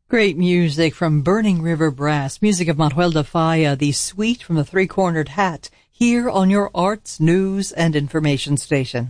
Great music from Burning River Brass, music of Manuel de Falla, the suite from the Three-Cornered Hat, here on your arts, news, and information station.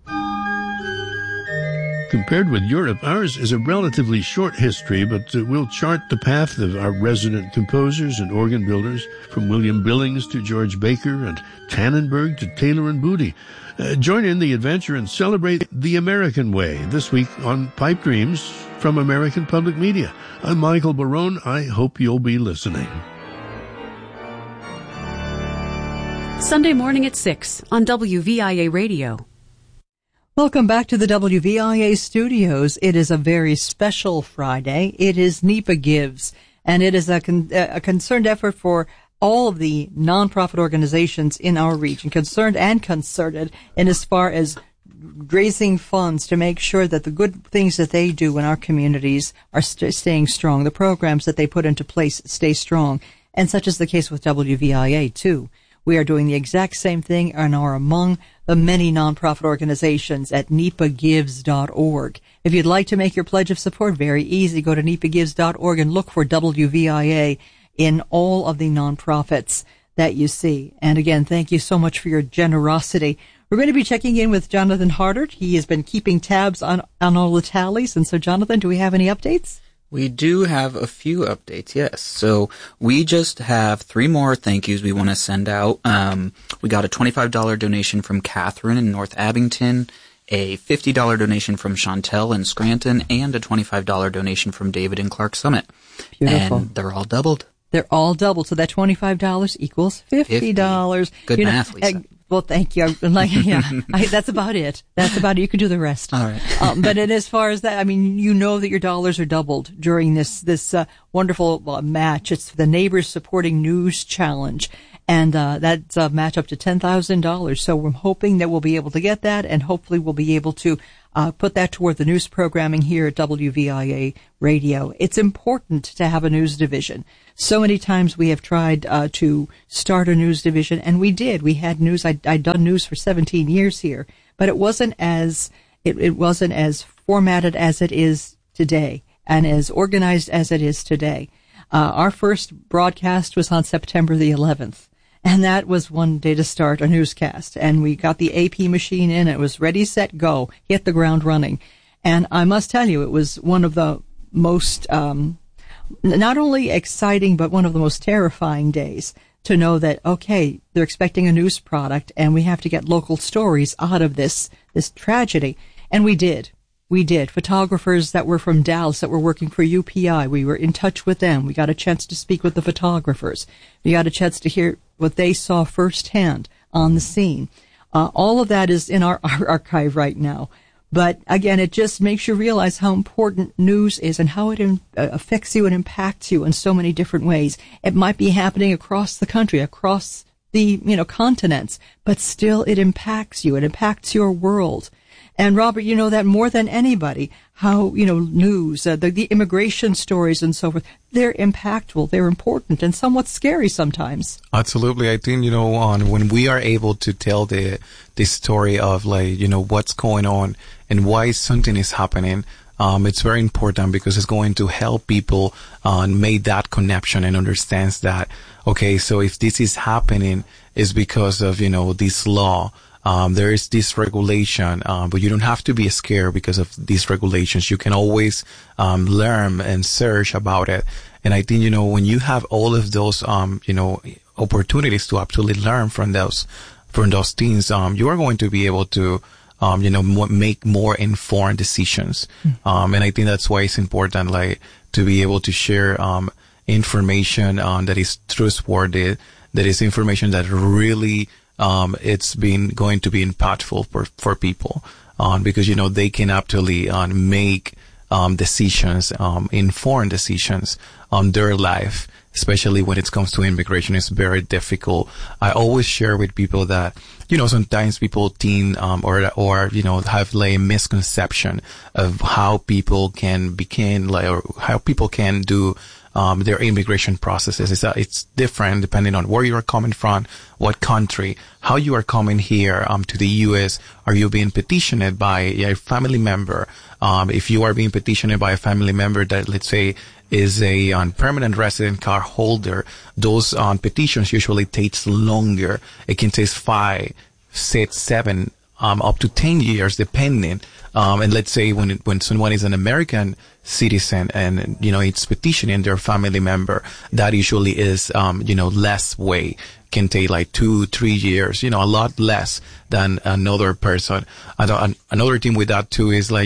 Compared with Europe, ours is a relatively short history, but we'll chart the path of our resident composers and organ builders, from William Billings to George Baker and Tannenberg to Taylor and Booty. Join in the adventure and celebrate the American way this week on Pipe Dreams from American Public Media. I'm Michael Barone. I hope you'll be listening. Sunday morning at 6 on WVIA Radio. Welcome back to the WVIA studios. It is a very special Friday. It is NEPA Gives, and it is a concerned effort for all of the nonprofit organizations in our region, concerned and concerted, in as far as raising funds to make sure that the good things that they do in our communities are staying strong. The programs that they put into place stay strong, and such is the case with WVIA, too. We are doing the exact same thing and are among the many nonprofit organizations at nepagives.org. If you'd like to make your pledge of support, very easy. Go to nepagives.org and look for WVIA in all of the nonprofits that you see. And again, thank you so much for your generosity. We're going to be checking in with Jonathan Hardert. He has been keeping tabs on all the tallies. And so, Jonathan, do we have any updates? We do have a few updates, yes. So we just have 3 more thank yous we want to send out. We got a $25 donation from Catherine in North Abington, a $50 donation from Chantel in Scranton, and a $25 donation from David in Clark Summit. Beautiful. And they're all doubled. They're all doubled. So that $25 equals $50. Good math, Lisa. Well, thank you. That's about it. That's about it. You can do the rest. All right. But as far as that, I mean, you know that your dollars are doubled during this wonderful match. It's the Neighbors Supporting News Challenge. And that's a match up to $10,000. So we're hoping that we'll be able to get that, and hopefully we'll be able to put that toward the news programming here at WVIA Radio. It's important to have a news division. So many times we have tried to start a news division, and we did. We had news. I'd done news for 17 years here, but it wasn't as formatted as it is today, and as organized as it is today. Our first broadcast was on September the 11th. And that was one day to start a newscast. And we got the AP machine in. It was ready, set, go, hit the ground running. And I must tell you, it was one of the most, not only exciting, but one of the most terrifying days to know that, okay, they're expecting a news product and we have to get local stories out of this tragedy. And we did. We did. Photographers that were from Dallas that were working for UPI, we were in touch with them. We got a chance to speak with the photographers. We got a chance to hear what they saw firsthand on the scene. All of that is in our archive right now. But again, it just makes you realize how important news is and how it affects you and impacts you in so many different ways. It might be happening across the country, across the, continents, but still it impacts you. It impacts your world. And Robert, you know that more than anybody, how, news, the immigration stories and so forth, they're impactful, they're important, and somewhat scary sometimes. Absolutely. I think, when we are able to tell the story of what's going on and why something is happening, it's very important because it's going to help people make that connection and understands that, okay, so if this is happening, it's because of, this law. There is this regulation, but you don't have to be scared because of these regulations. You can always learn and search about it. And I think, when you have all of those, opportunities to actually learn from those things, you are going to be able to, make more informed decisions. And I think that's why it's important, to be able to share information that is trustworthy, that is information that really it's going to be impactful for people, because, they can actually, make, decisions, informed decisions on their life, especially when it comes to immigration. It's very difficult. I always share with people that, sometimes people think, or, have a misconception of how people can or how people can do, their immigration processes. It's different depending on where you are coming from, what country, how you are coming here to the U.S. Are you being petitioned by a family member? If you are being petitioned by a family member that, let's say, is a permanent resident card holder, those petitions usually takes longer. It can take 5, 6, 7, up to 10 years, depending. And let's say when someone is an American citizen and, it's petitioning their family member, that usually is, less way. Can take like 2-3 years, a lot less than another person. Another thing with that too is like,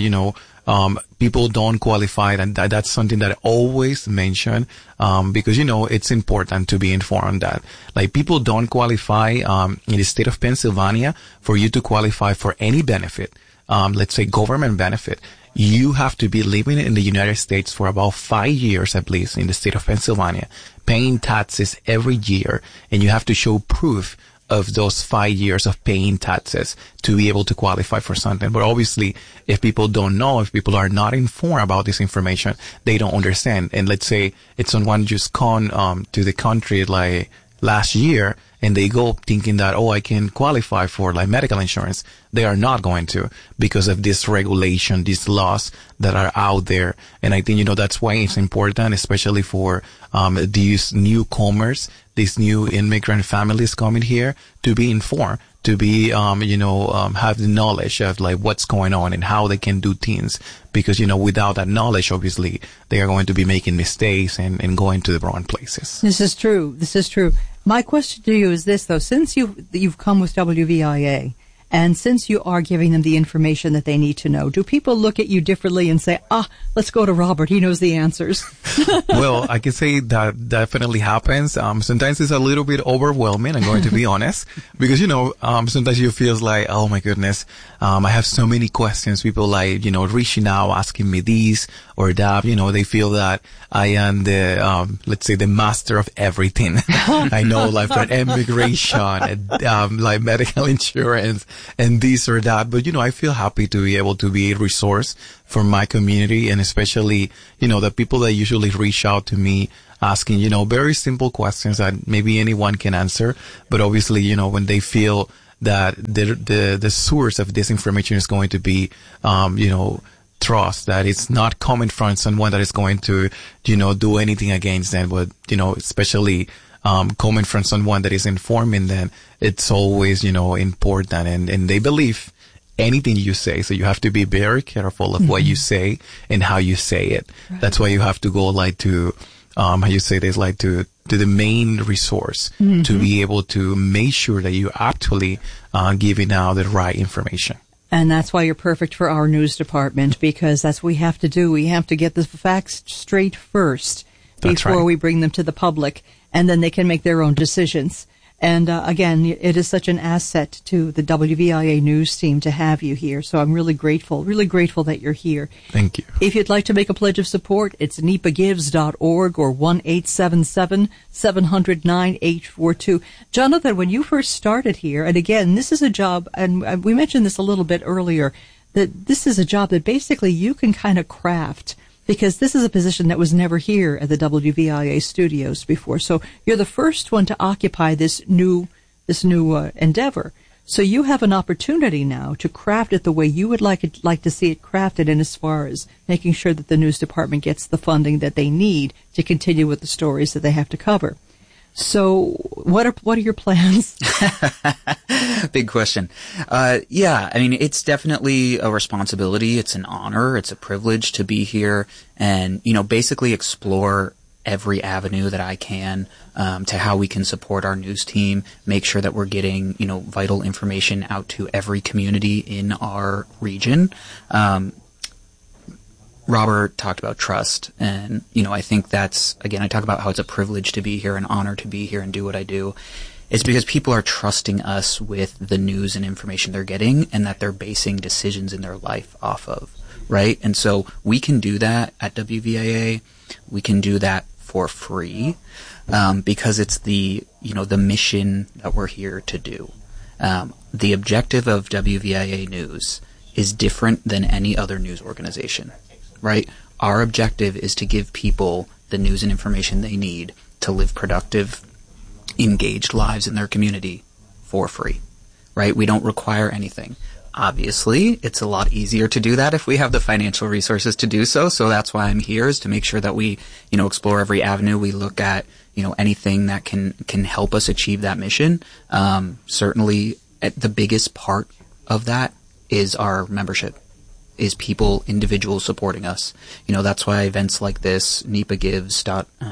people don't qualify, and that's something that I always mention, because, it's important to be informed that, like, people don't qualify, in the state of Pennsylvania for you to qualify for any benefit, let's say government benefit. You have to be living in the United States for about 5 years at least in the state of Pennsylvania, paying taxes every year, and you have to show proof of those 5 years of paying taxes to be able to qualify for something. But obviously, if people don't know, if people are not informed about this information, they don't understand. And let's say it's someone just come to the country like last year, and they go thinking that, I can qualify for like medical insurance. They are not going to, because of this regulation, these laws that are out there. And I think, that's why it's important, especially for these newcomers, these new immigrant families coming here, to be informed, to be, have the knowledge of like what's going on and how they can do things. Because, without that knowledge, obviously, they are going to be making mistakes and going to the wrong places. This is true. My question to you is this, though. Since you've come with WVIA, and since you are giving them the information that they need to know, do people look at you differently and say, let's go to Robert, he knows the answers? Well, I can say that definitely happens. Sometimes it's a little bit overwhelming, I'm going to be honest, because, sometimes you feel like, oh my goodness, I have so many questions. People like, reaching out, asking me this or that, they feel that I am the, let's say, the master of everything. I know, like, for immigration, like medical insurance, and this or that. But, I feel happy to be able to be a resource for my community, and especially, the people that usually reach out to me asking, very simple questions that maybe anyone can answer. But obviously, when they feel that the source of this information is going to be, trust, that it's not coming from someone that is going to, do anything against them, but, especially, coming from someone that is informing them, it's always, important, and they believe anything you say. So you have to be very careful of what you say and how you say it. Right. That's why you have to go like to, how you say this, like to the main resource to be able to make sure that you actually, giving out the right information. And that's why you're perfect for our news department, because that's what we have to do. We have to get the facts straight first before we bring them to the public, and then they can make their own decisions. And again, it is such an asset to the WVIA news team to have you here. So I'm really grateful that you're here. Thank you. If you'd like to make a pledge of support, it's nepagives.org or 1-877-700-9842. Jonathan, when you first started here, and again, this is a job, and we mentioned this a little bit earlier, that this is a job that basically you can kind of craft, because this is a position that was never here at the WVIA studios before. So you're the first one to occupy this new endeavor. So you have an opportunity now to craft it the way you would like to see it crafted, and as far as making sure that the news department gets the funding that they need to continue with the stories that they have to cover. So what are your plans? Big question. Yeah, I mean, it's definitely a responsibility. It's an honor. It's a privilege to be here and, basically explore every avenue that I can, to how we can support our news team, make sure that we're getting, vital information out to every community in our region. Robert talked about trust, and, I think that's, again, I talk about how it's a privilege to be here, an honor to be here and do what I do. It's because people are trusting us with the news and information they're getting, and that they're basing decisions in their life off of, right? And so we can do that at WVIA. We can do that for free, because it's the mission that we're here to do. The objective of WVIA News is different than any other news organization. Right? Our objective is to give people the news and information they need to live productive, engaged lives in their community for free. Right? We don't require anything. Obviously, it's a lot easier to do that if we have the financial resources to do so. So that's why I'm here, is to make sure that we, explore every avenue. We look at, anything that can help us achieve that mission. Certainly, the biggest part of that is our membership, is individuals supporting us. That's why events like this, NEPA Gives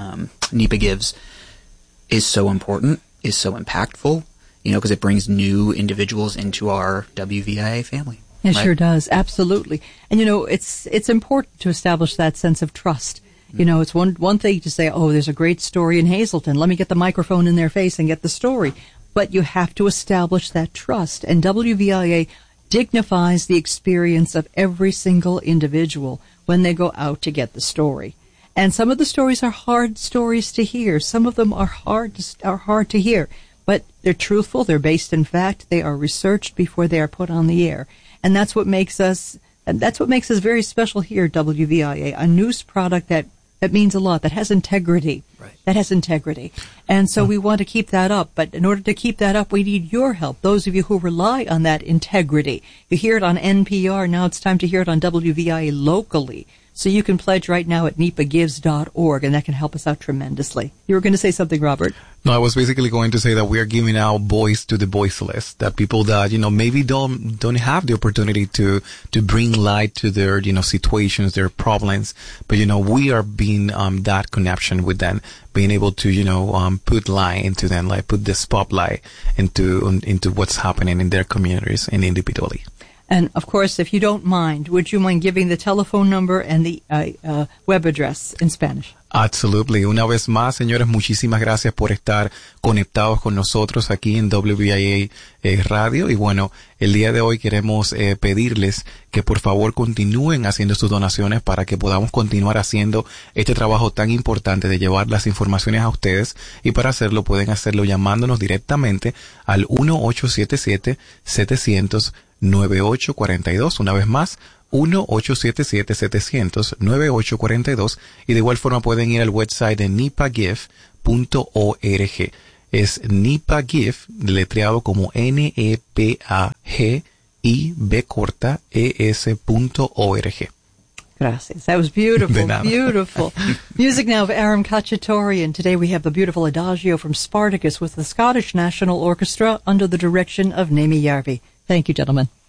is so important, is so impactful, because it brings new individuals into our WVIA family. It sure does. Absolutely. And, it's important to establish that sense of trust. It's one thing to say, oh, there's a great story in Hazleton. Let me get the microphone in their face and get the story. But you have to establish that trust. And WVIA dignifies the experience of every single individual when they go out to get the story. And some of the stories are hard stories to hear. Some of them are hard to hear. But they're truthful. They're based in fact. They are researched before they are put on the air. And that's what makes us very special here at WVIA, a news product that means a lot, that has integrity. Right. That has integrity. And so we want to keep that up. But in order to keep that up, we need your help, those of you who rely on that integrity. You hear it on NPR. Now it's time to hear it on WVIA locally. So you can pledge right now at nepagives.org, and that can help us out tremendously. You were going to say something, Robert? No, I was basically going to say that we are giving out voice to the voiceless, that people that, maybe don't have the opportunity to bring light to their, situations, their problems. But, we are being, that connection with them, being able to, put light into them, like put the spotlight into what's happening in their communities and individually. And, of course, if you don't mind, would you mind giving the telephone number and the web address in Spanish? Absolutely. Una vez más, señores, muchísimas gracias por estar conectados con nosotros aquí en WVIA Radio. Y bueno, el día de hoy queremos pedirles que por favor continúen haciendo sus donaciones para que podamos continuar haciendo este trabajo tan importante de llevar las informaciones a ustedes. Y para hacerlo pueden hacerlo llamándonos directamente al 1-877-700-9842. Una vez más, 1-877-700-9842, y de igual forma pueden ir al website de nepagive.org. Es Nepagive, deletreado como NEPAGIB.org. Gracias. That was beautiful, beautiful. Music now of Aram Khachaturian. Today we have the beautiful Adagio from Spartacus with the Scottish National Orchestra under the direction of Naomi Järvi. Thank you, gentlemen.